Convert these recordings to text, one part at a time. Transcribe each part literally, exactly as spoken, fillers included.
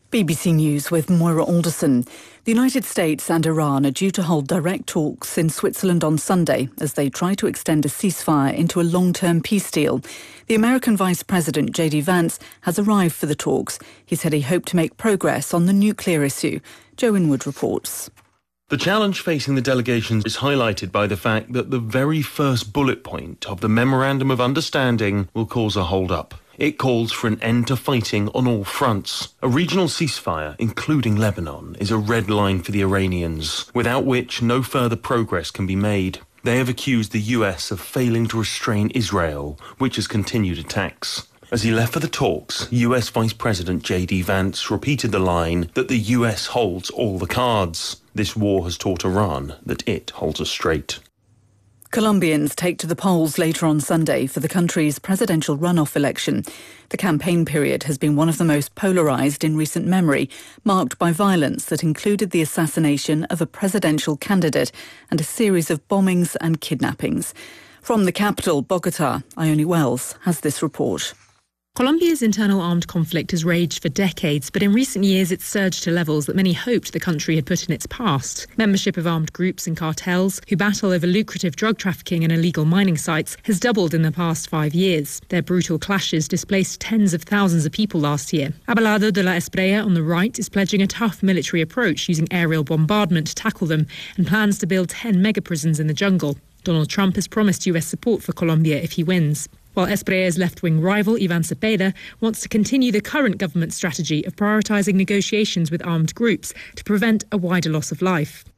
B B C News with Moira Alderson. The United States and Iran are due to hold direct talks in Switzerland on Sunday as they try to extend a ceasefire into a long-term peace deal. The American Vice President J D Vance has arrived for the talks. He said he hoped to make progress on the nuclear issue. Joe Inwood reports. The challenge facing the delegations is highlighted by the fact that the very first bullet point of the Memorandum of Understanding will cause a hold-up. It calls for an end to fighting on all fronts. A regional ceasefire, including Lebanon, is a red line for the Iranians, without which no further progress can be made. They have accused the U S of failing to restrain Israel, which has continued attacks. As he left for the talks, U S Vice President J D Vance repeated the line that the U S holds all the cards. This war has taught Iran that it holds us straight. Colombians take to the polls later on Sunday for the country's presidential runoff election. The campaign period has been one of the most polarised in recent memory, marked by violence that included the assassination of a presidential candidate and a series of bombings and kidnappings. From the capital, Bogotá, Ione Wells has this report. Colombia's internal armed conflict has raged for decades, but in recent years it's surged to levels that many hoped the country had put in its past. Membership of armed groups and cartels, who battle over lucrative drug trafficking and illegal mining sites, has doubled in the past five years. Their brutal clashes displaced tens of thousands of people last year. Abelardo de la Espriella on the right is pledging a tough military approach using aerial bombardment to tackle them and plans to build ten mega-prisons in the jungle. Donald Trump has promised U S support for Colombia if he wins. While Espriella's left-wing rival, Iván Cepeda, wants to continue the current government strategy of prioritising negotiations with armed groups to prevent a wider loss of life.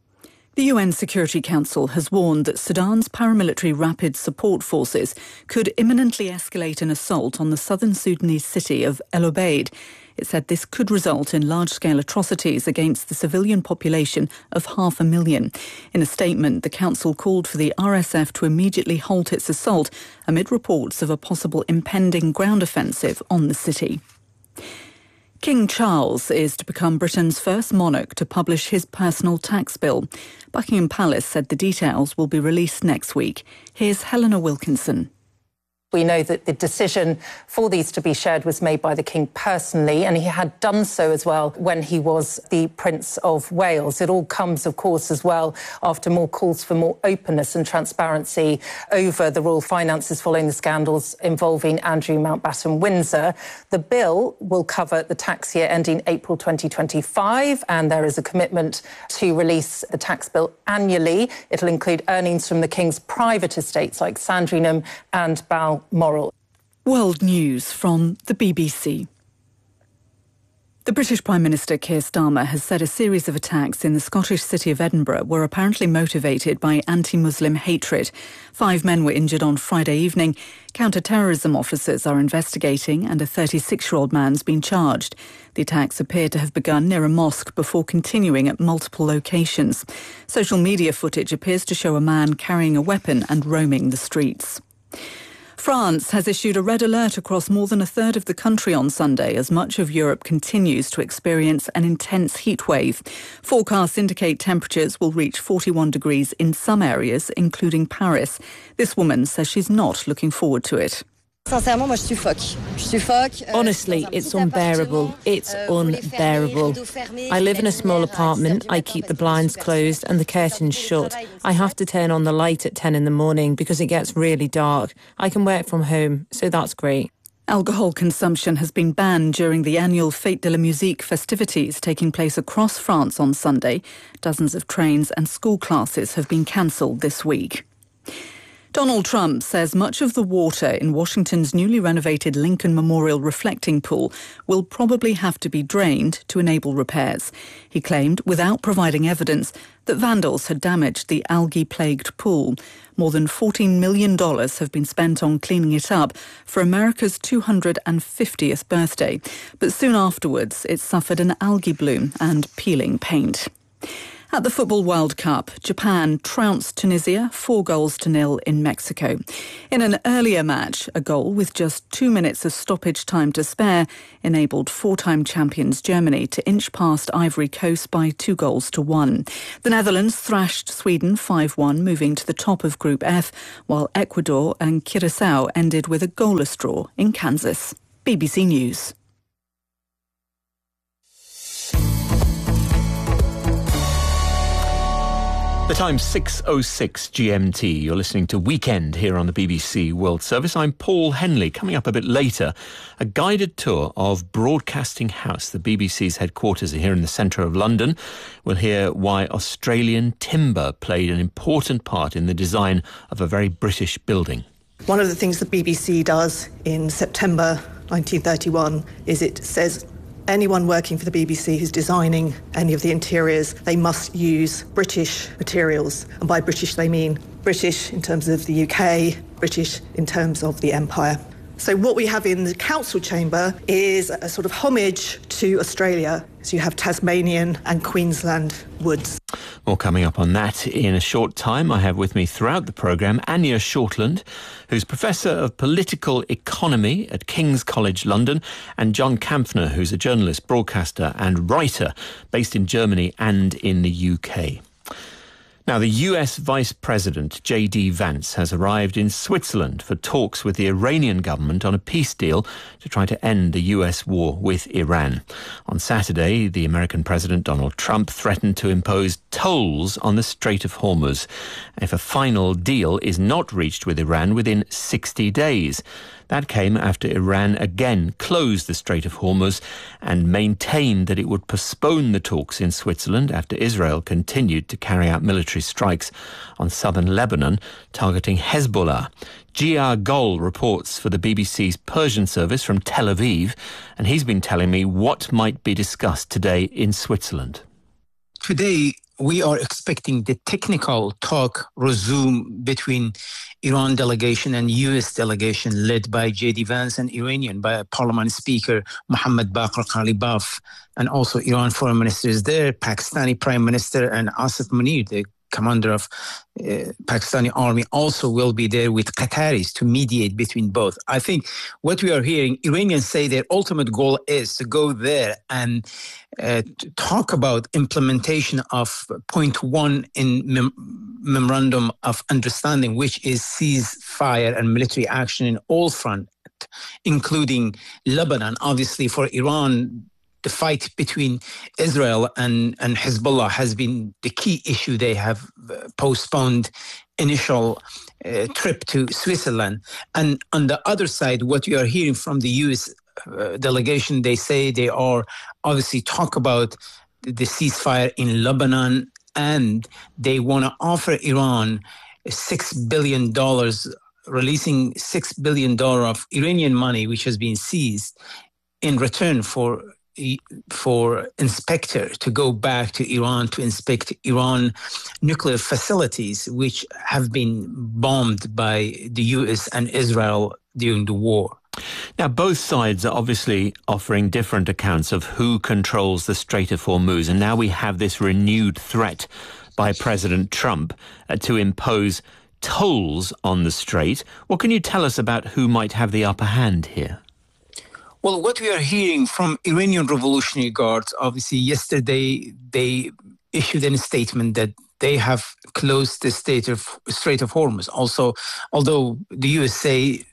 The U N Security Council has warned that Sudan's paramilitary rapid support forces could imminently escalate an assault on the southern Sudanese city of El Obeid. It said this could result in large-scale atrocities against the civilian population of half a million. In a statement, the council called for the R S F to immediately halt its assault amid reports of a possible impending ground offensive on the city. King Charles is to become Britain's first monarch to publish his personal tax bill. Buckingham Palace said the details will be released next week. Here's Helena Wilkinson. We know that the decision for these to be shared was made by the King personally, and he had done so as well when he was the Prince of Wales. It all comes, of course, as well after more calls for more openness and transparency over the royal finances following the scandals involving Andrew Mountbatten Windsor. The bill will cover the tax year ending April twenty twenty-five, and there is a commitment to release the tax bill annually. It'll include earnings from the King's private estates like Sandringham and Balmoral. World News from the B B C. The British Prime Minister Keir Starmer has said a series of attacks in the Scottish city of Edinburgh were apparently motivated by anti-Muslim hatred. Five men were injured on Friday evening. Counter-terrorism officers are investigating and a thirty-six-year-old man's been charged. The attacks appear to have begun near a mosque before continuing at multiple locations. Social media footage appears to show a man carrying a weapon and roaming the streets. France has issued a red alert across more than a third of the country on Sunday as much of Europe continues to experience an intense heat wave. Forecasts indicate temperatures will reach forty-one degrees in some areas, including Paris. This woman says she's not looking forward to it. Honestly, it's unbearable. It's unbearable. I live in a small apartment. I keep the blinds closed and the curtains shut. I have to turn on the light at ten in the morning because it gets really dark. I can work from home, so that's great. Alcohol consumption has been banned during the annual Fête de la Musique festivities taking place across France on Sunday. Dozens of trains and school classes have been cancelled this week. Donald Trump says much of the water in Washington's newly renovated Lincoln Memorial reflecting pool will probably have to be drained to enable repairs. He claimed, without providing evidence, that vandals had damaged the algae-plagued pool. More than fourteen million dollars have been spent on cleaning it up for America's two hundred fiftieth birthday. But soon afterwards, it suffered an algae bloom and peeling paint. At the Football World Cup, Japan trounced Tunisia four goals to nil in Mexico. In an earlier match, a goal with just two minutes of stoppage time to spare enabled four-time champions Germany to inch past Ivory Coast by two goals to one. The Netherlands thrashed Sweden five one, moving to the top of Group F, while Ecuador and Curaçao ended with a goalless draw in Kansas. B B C News. The time's six oh six G M T. You're listening to Weekend here on the B B C World Service. I'm Paul Henley. Coming up a bit later, a guided tour of Broadcasting House, the B B C's headquarters here in the centre of London. We'll hear why Australian timber played an important part in the design of a very British building. One of the things the B B C does in September nineteen thirty-one is it says anyone working for the B B C who's designing any of the interiors, they must use British materials. And by British, they mean British in terms of the U K, British in terms of the Empire. So what we have in the council chamber is a sort of homage to Australia. So you have Tasmanian and Queensland woods. More coming up on that in a short time. I have with me throughout the programme Anya Shortland, who's Professor of Political Economy at King's College London, and John Kampfner, who's a journalist, broadcaster and writer based in Germany and in the U K. Now, the U S Vice President, J D Vance, has arrived in Switzerland for talks with the Iranian government on a peace deal to try to end the U S war with Iran. On Saturday, the American President, Donald Trump, threatened to impose tolls on the Strait of Hormuz if a final deal is not reached with Iran within sixty days. That came after Iran again closed the Strait of Hormuz and maintained that it would postpone the talks in Switzerland after Israel continued to carry out military strikes on southern Lebanon, targeting Hezbollah. Gia Gol reports for the B B C's Persian service from Tel Aviv, and he's been telling me what might be discussed today in Switzerland. Today, we are expecting the technical talk resume between Iran delegation and U S delegation led by J D Vance and Iranian by Parliament Speaker Mohammad Baqir Ghalibaf, and also Iran foreign minister is there, Pakistani Prime Minister, and Asif Munir, the commander of uh, Pakistani army, also will be there with Qataris to mediate between both. I think what we are hearing, Iranians say their ultimate goal is to go there and uh, to talk about implementation of point one in mem- Memorandum of Understanding, which is ceasefire and military action in all fronts, including Lebanon. Obviously, for Iran, the fight between Israel and, and Hezbollah has been the key issue. They have postponed initial uh, trip to Switzerland. And on the other side, what we are hearing from the U S uh, delegation, they say they are obviously talk about the ceasefire in Lebanon, and they want to offer Iran six billion dollars, releasing six billion dollars of Iranian money, which has been seized, in return for for inspector to go back to Iran to inspect Iran nuclear facilities, which have been bombed by the U S and Israel during the war. Now, both sides are obviously offering different accounts of who controls the Strait of Hormuz, and now we have this renewed threat by President Trump uh, to impose tolls on the strait. What can you tell us about who might have the upper hand here? Well, what we are hearing from Iranian Revolutionary Guards, obviously yesterday they issued a statement that they have closed the Strait of, Strait of Hormuz. Also, although the U S say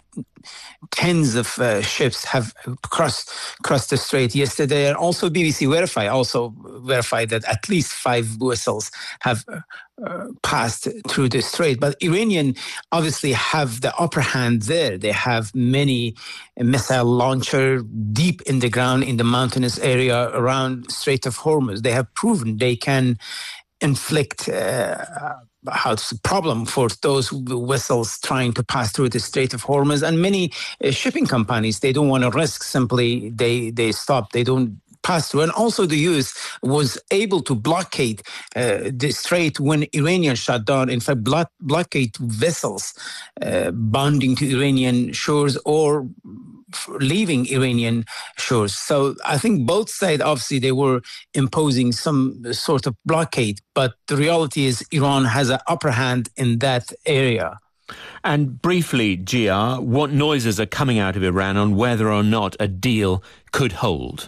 tens of uh, ships have crossed crossed the strait yesterday, and also B B C verify also verified that at least five vessels have uh, passed through the strait. But Iranian obviously have the upper hand there. They have many missile launcher deep in the ground in the mountainous area around Strait of Hormuz. They have proven they can inflict uh, how it's a problem for those vessels trying to pass through the Strait of Hormuz. And many uh, shipping companies, they don't want to risk, simply they, they stop, they don't pass through. And also the U S was able to blockade uh, the strait when Iranian shut down, in fact, block, blockade vessels uh, bounding to Iranian shores or leaving Iranian shores. So I think both sides, obviously, they were imposing some sort of blockade, but the reality is Iran has an upper hand in that area. And briefly, Gia, what noises are coming out of Iran on whether or not a deal could hold?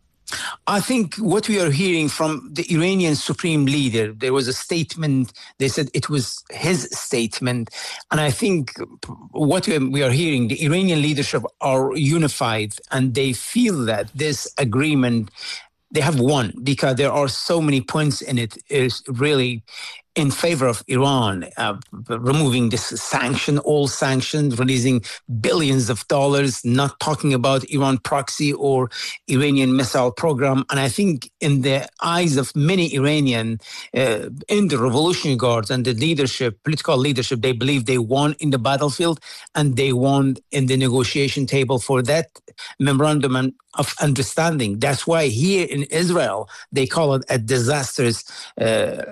I think what we are hearing from the Iranian supreme leader, there was a statement, they said it was his statement. And I think what we are hearing, the Iranian leadership are unified, and they feel that this agreement, they have won, because there are so many points in it. It's really in favor of Iran, uh, removing this sanction, all sanctions, releasing billions of dollars, not talking about Iran proxy or Iranian missile program. And I think in the eyes of many Iranian, uh, in the Revolutionary Guards and the leadership, political leadership, they believe they won in the battlefield and they won in the negotiation table for that memorandum of understanding. That's why here in Israel, they call it a disastrous uh,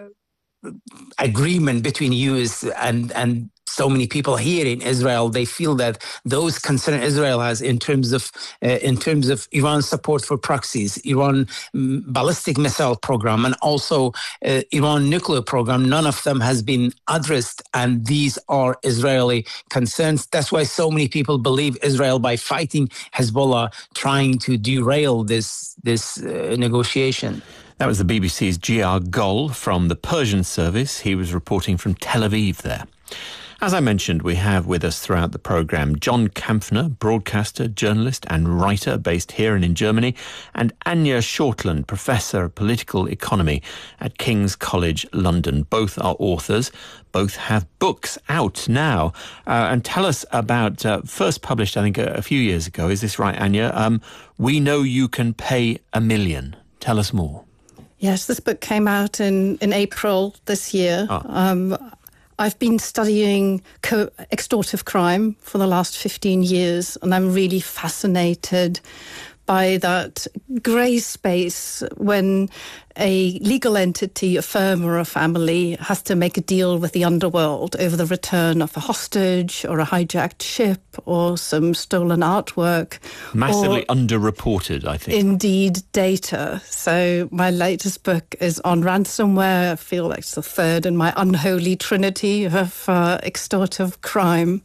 agreement between U S and and so many people here in Israel. They feel that those concerns Israel has in terms of uh, in terms of Iran's support for proxies, Iran um, ballistic missile program, and also uh, Iran nuclear program, none of them has been addressed, and these are Israeli concerns. That's why so many people believe Israel, by fighting Hezbollah, trying to derail this this uh, negotiation. That was the B B C's G R Gol from the Persian service. He was reporting from Tel Aviv there. As I mentioned, we have with us throughout the programme John Kampfner, broadcaster, journalist and writer based here and in Germany, and Anya Shortland, Professor of Political Economy at King's College London. Both are authors. Both have books out now. Uh, and tell us about, uh, first published, I think, a, a few years ago. Is this right, Anya? Um, We Know You Can Pay a Million. Tell us more. Yes, this book came out in, in April this year. Oh. Um, I've been studying co- extortive crime for the last fifteen years, and I'm really fascinated by that grey space when a legal entity, a firm or a family, has to make a deal with the underworld over the return of a hostage or a hijacked ship or some stolen artwork. Massively underreported, I think. Indeed, data. So my latest book is on ransomware. I feel like it's the third in my unholy trinity of uh, extortive crime.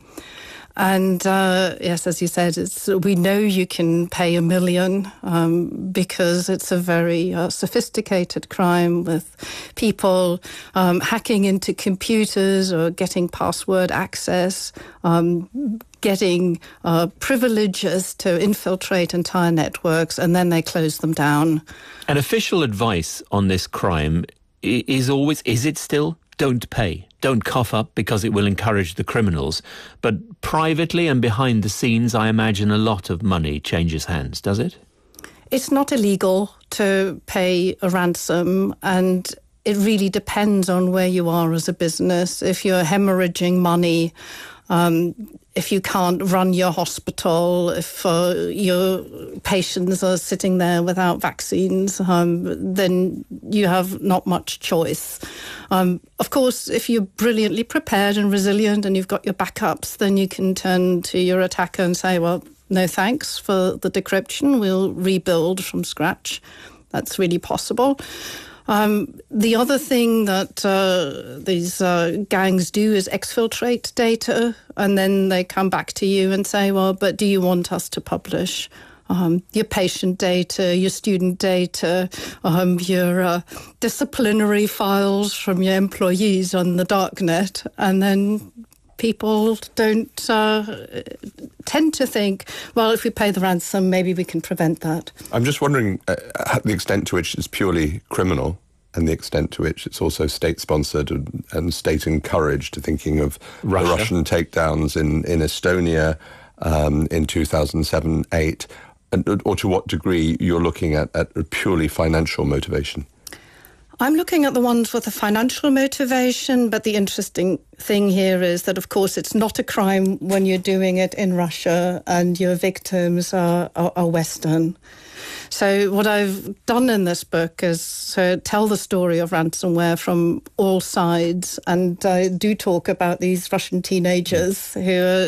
And uh, yes, as you said, it's, we know you can pay a million um, because it's a very uh, sophisticated crime with people um, hacking into computers or getting password access, um, getting uh, privileges to infiltrate entire networks, and then they close them down. And official advice on this crime is always, is it still, don't pay. Don't cough up because it will encourage the criminals. But privately and behind the scenes, I imagine a lot of money changes hands, does it? It's not illegal to pay a ransom, and it really depends on where you are as a business. If you're hemorrhaging money, um, if you can't run your hospital, if uh, your patients are sitting there without vaccines, um, then you have not much choice. Um, of course, if you're brilliantly prepared and resilient and you've got your backups, then you can turn to your attacker and say, well, no thanks for the decryption. We'll rebuild from scratch. That's really possible. Um, the other thing that uh, these uh, gangs do is exfiltrate data, and then they come back to you and say, well, but do you want us to publish um, your patient data, your student data, um, your uh, disciplinary files from your employees on the darknet? And then people don't uh, tend to think, well, if we pay the ransom, maybe we can prevent that. I'm just wondering uh, the extent to which it's purely criminal and the extent to which it's also state-sponsored and, and state-encouraged, thinking of Russia. the Russian takedowns in, in Estonia um, in two thousand seven eight, and, or to what degree you're looking at, at a purely financial motivation. I'm looking at the ones with a financial motivation, but the interesting thing here is that, of course, it's not a crime when you're doing it in Russia and your victims are, are, are Western. So what I've done in this book is to tell the story of ransomware from all sides, and I do talk about these Russian teenagers who are...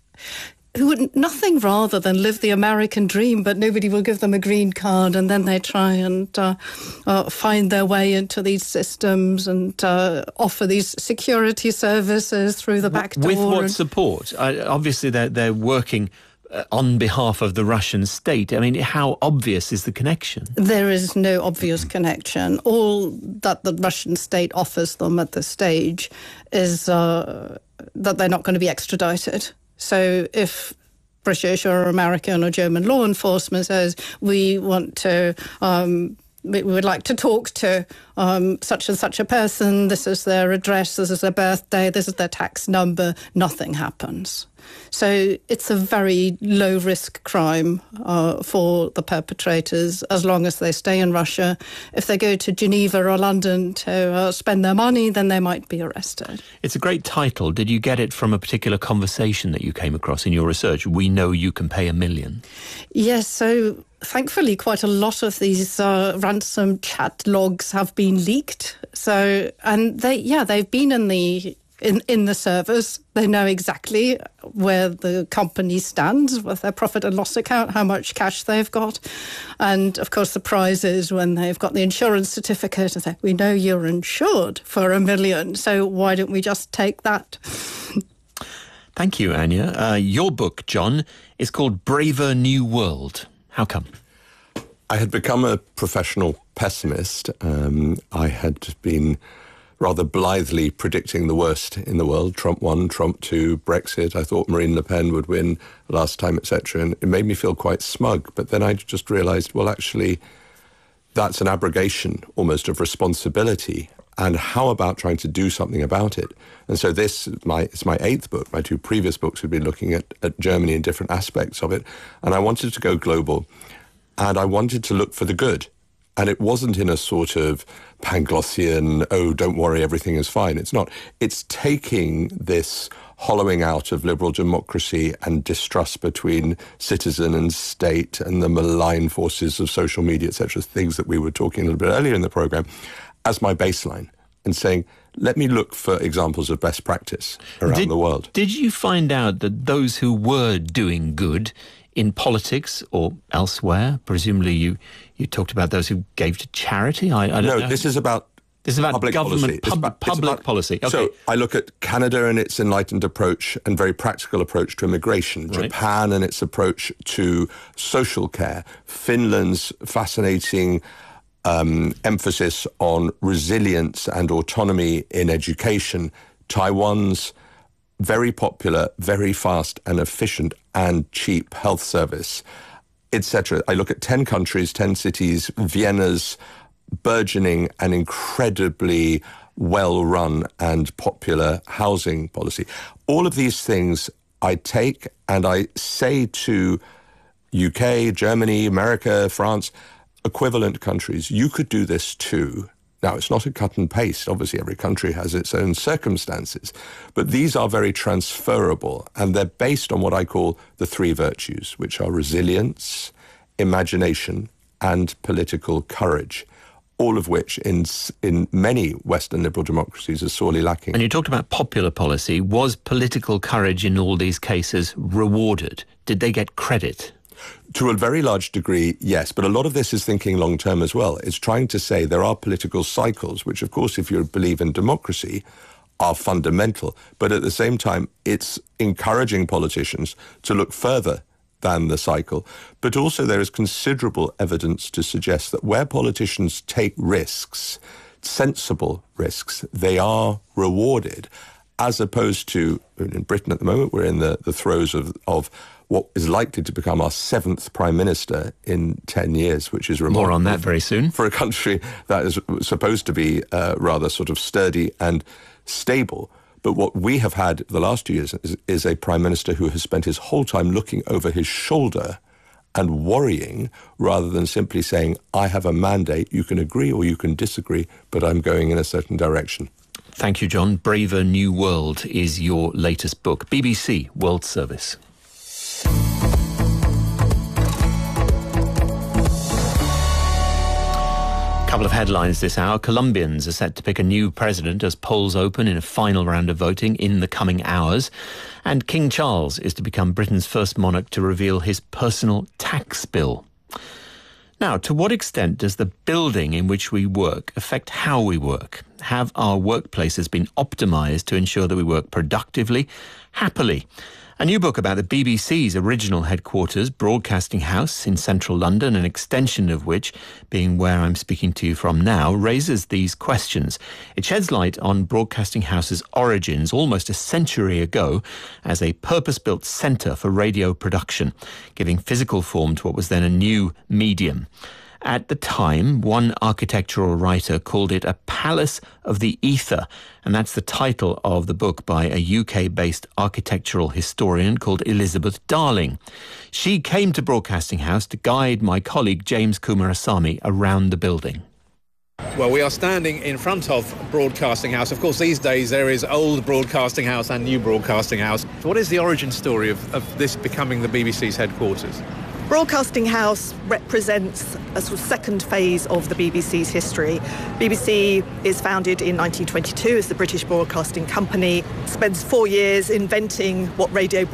who would nothing rather than live the American dream, but nobody will give them a green card, and then they try and uh, uh, find their way into these systems and uh, offer these security services through the back door. With what and... support? Uh, obviously, they're, they're working uh, on behalf of the Russian state. I mean, how obvious is the connection? There is no obvious connection. All that the Russian state offers them at this stage is uh, that they're not going to be extradited. So if British or American or German law enforcement says, we want to um, we would like to talk to um, such and such a person, this is their address, this is their birthday, this is their tax number, nothing happens. So it's a very low-risk crime uh, for the perpetrators as long as they stay in Russia. If they go to Geneva or London to uh, spend their money, then they might be arrested. It's a great title. Did you get it from a particular conversation that you came across in your research? We know you can pay a million. Yes, so thankfully quite a lot of these uh, ransom chat logs have been leaked. So, and they, yeah, they've been in the... In, in the servers. They know exactly where the company stands with their profit and loss account, how much cash they've got. And, of course, the prize is when they've got the insurance certificate and say, we know you're insured for a million, so why don't we just take that? Thank you, Anya. Uh, your book, John, is called Braver New World. How come? I had become a professional pessimist. Um, I had been rather blithely predicting the worst in the world. Trump one, Trump two, Brexit. I thought Marine Le Pen would win last time, et cetera. And it made me feel quite smug. But then I just realised, well, actually, that's an abrogation almost of responsibility. And how about trying to do something about it? And so this, my it's my eighth book. My two previous books had been looking at, at Germany and different aspects of it. And I wanted to go global. And I wanted to look for the good. And it wasn't in a sort of Panglossian, oh, don't worry, everything is fine. It's not. It's taking this hollowing out of liberal democracy and distrust between citizen and state and the malign forces of social media, et cetera, things that we were talking a little bit earlier in the programme, as my baseline, and saying, let me look for examples of best practice around did, the world. Did you find out that those who were doing good in politics or elsewhere, presumably you, you talked about those who gave to charity? I, I don't no, know. this is about This is about public government, policy. pub, about, public about, policy. Okay. So I look at Canada and its enlightened approach and very practical approach to immigration, Right. Japan and its approach to social care, Finland's fascinating um, emphasis on resilience and autonomy in education, Taiwan's very popular, very fast and efficient and cheap health service, et cetera. I look at ten countries, ten cities, Vienna's burgeoning and incredibly well-run and popular housing policy. All of these things I take and I say to U K, Germany, America, France, equivalent countries, you could do this too. Now, it's not a cut and paste. Obviously, every country has its own circumstances. But these are very transferable, and they're based on what I call the three virtues, which are resilience, imagination, and political courage, all of which in in many Western liberal democracies are sorely lacking. And you talked about popular policy. Was political courage in all these cases rewarded? Did they get credit? To a very large degree, yes. But a lot of this is thinking long-term as well. It's trying to say there are political cycles, which, of course, if you believe in democracy, are fundamental. But at the same time, it's encouraging politicians to look further than the cycle. But also there is considerable evidence to suggest that where politicians take risks, sensible risks, they are rewarded, as opposed to, in Britain at the moment, we're in the, the throes of, of what is likely to become our seventh Prime Minister in ten years, which is remarkable. More on that very soon. For a country that is supposed to be uh, rather sort of sturdy and stable. But what we have had the last two years is, is a Prime Minister who has spent his whole time looking over his shoulder and worrying rather than simply saying, I have a mandate, you can agree or you can disagree, but I'm going in a certain direction. Thank you, John. Braver New World is your latest book. B B C World Service. Couple of headlines this hour. Colombians are set to pick a new president as polls open in a final round of voting in the coming hours. And King Charles is to become Britain's first monarch to reveal his personal tax bill. Now, to what extent does the building in which we work affect how we work? Have our workplaces been optimised to ensure that we work productively, happily? A new book about the B B C's original headquarters, Broadcasting House in central London, an extension of which, being where I'm speaking to you from now, raises these questions. It sheds light on Broadcasting House's origins almost a century ago as a purpose-built centre for radio production, giving physical form to what was then a new medium. At the time, one architectural writer called it a palace of the ether, and that's the title of the book by a U K-based architectural historian called Elizabeth Darling. She came to Broadcasting House to guide my colleague James Kumarasamy around the building. Well, we are standing in front of Broadcasting House. Of course, these days there is old Broadcasting House and new Broadcasting House. What is the origin story of, of this becoming the B B C's headquarters? Broadcasting House represents a sort of second phase of the B B C's history. B B C is founded in nineteen twenty-two as the British Broadcasting Company, spends four years inventing what radio